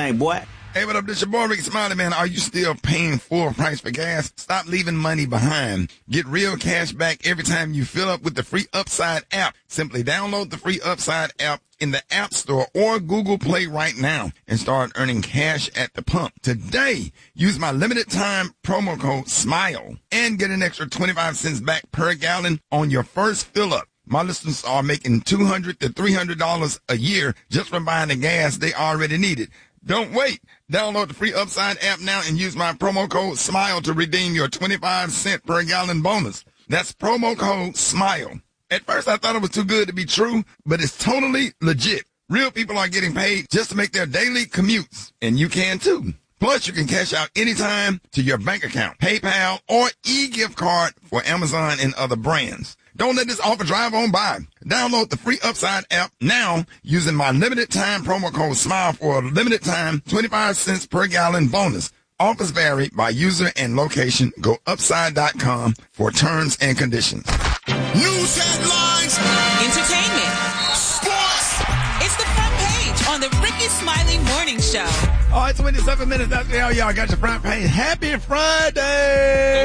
thing, boy. Hey, what up? This your boy, Ricky Smiley, man. Are you still paying full price for gas? Stop leaving money behind. Get real cash back every time you fill up with the free Upside app. Simply download the free Upside app in the App Store or Google Play right now and start earning cash at the pump. Today, use my limited time promo code SMILE and get an extra 25 cents back per gallon on your first fill up. My listeners are making $200 to $300 a year just from buying the gas they already needed. Don't wait. Download the free Upside app now and use my promo code SMILE to redeem your 25 cent per gallon bonus. That's promo code SMILE. At first, I thought it was too good to be true, but it's totally legit. Real people are getting paid just to make their daily commutes, and you can too. Plus, you can cash out anytime to your bank account, PayPal, or e-gift card for Amazon and other brands. Don't let this offer drive on by. Download the free Upside app now using my limited time promo code SMILE for a limited time 25 cents per gallon bonus. Offers vary by user and location. Go upside.com for terms and conditions. News headlines. Entertainment. Sports. It's the front page on the Ricky Smiley Morning Show. All right, 27 minutes after all y'all got your front page. Happy Friday!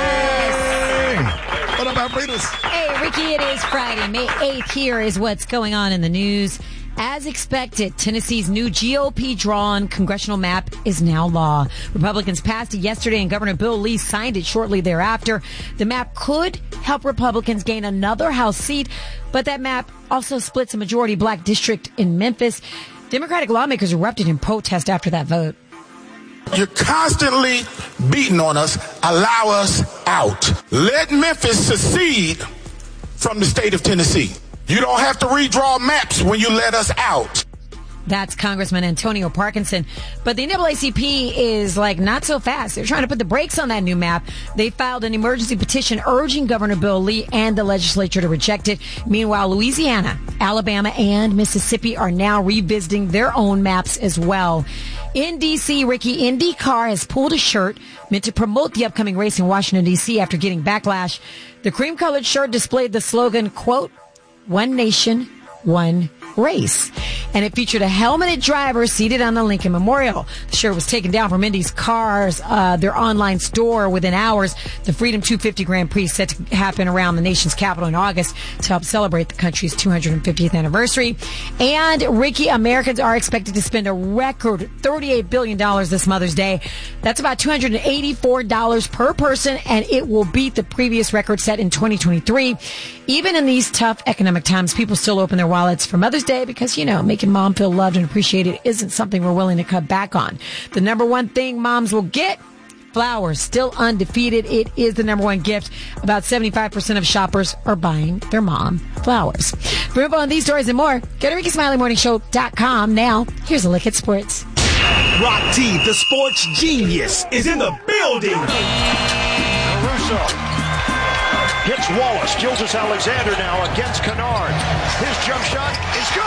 Yes. What about Fritos? Hey, Ricky, it is Friday, May 8th. Here is what's going on in the news. As expected, Tennessee's new GOP-drawn congressional map is now law. Republicans passed it yesterday, and Governor Bill Lee signed it shortly thereafter. The map could help Republicans gain another House seat, but that map also splits a majority black district in Memphis. Democratic lawmakers erupted in protest after that vote. You're constantly beating on us. Allow us out. Let Memphis secede from the state of Tennessee. You don't have to redraw maps when you let us out. That's Congressman Antonio Parkinson. But the NAACP is not so fast. They're trying to put the brakes on that new map. They filed an emergency petition urging Governor Bill Lee and the legislature to reject it. Meanwhile, Louisiana, Alabama, and Mississippi are now revisiting their own maps as well. In D.C., Ricky, IndyCar has pulled a shirt meant to promote the upcoming race in Washington, D.C. after getting backlash. The cream-colored shirt displayed the slogan, quote, "One Nation, One Race." And it featured a helmeted driver seated on the Lincoln Memorial. The shirt was taken down from Indy's Cars, their online store, within hours. The Freedom 250 Grand Prix is set to happen around the nation's capital in August to help celebrate the country's 250th anniversary. And, Ricky, Americans are expected to spend a record $38 billion this Mother's Day. That's about $284 per person, and it will beat the previous record set in 2023. Even in these tough economic times, people still open their wallets for Mother's Day because, making mom feel loved and appreciated isn't something we're willing to cut back on. The number one thing moms will get, flowers, still undefeated. It is the number one gift. About 75% of shoppers are buying their mom flowers. For info on these stories and more, go to RickySmileyMorningShow.com. Now, here's a look at sports. Rock T, the sports genius, is in the building. Caruso hits Wallace. Gilgeous Alexander now against Kennard. His jump shot is good.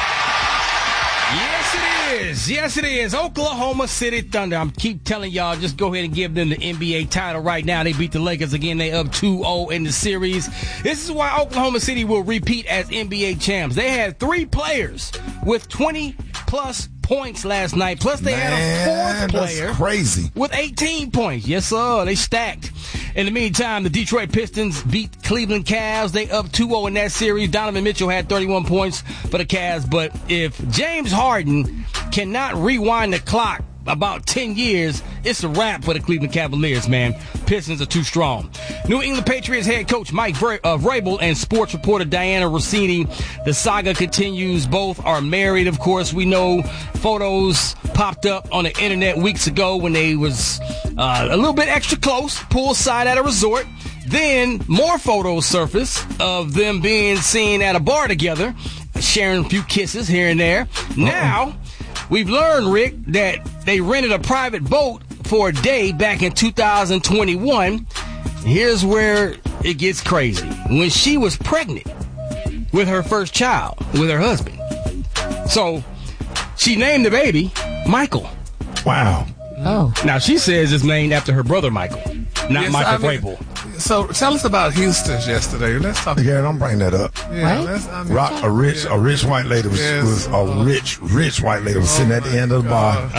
Yes, it is. Oklahoma City Thunder. I keep telling y'all, just go ahead and give them the NBA title right now. They beat the Lakers again. They up 2-0 in the series. This is why Oklahoma City will repeat as NBA champs. They had 3 players with 20-plus points last night. Plus, they had a 4th player that's crazy. with 18 points. Yes, sir. They stacked. In the meantime, the Detroit Pistons beat Cleveland Cavs. They up 2-0 in that series. Donovan Mitchell had 31 points for the Cavs. But if James Harden cannot rewind the clock about 10 years, it's a wrap for the Cleveland Cavaliers, man. Pistons are too strong. New England Patriots head coach Mike Vrabel and sports reporter Diana Rossini. The saga continues. Both are married, of course. We know photos popped up on the internet weeks ago when they was a little bit extra close, poolside at a resort. Then more photos surfaced of them being seen at a bar together, sharing a few kisses here and there. Now, we've learned, Rick, that they rented a private boat for a day back in 2021. Here's where it gets crazy. When she was pregnant with her first child, with her husband. So she named the baby Michael. Wow. Oh. Now, she says it's named after her brother Michael, not Michael Vrabel. So tell us about Houston's yesterday. Let's talk. Yeah, don't bring that up. Yeah, What? A rich white lady was a rich white lady was sitting at the end of the bar.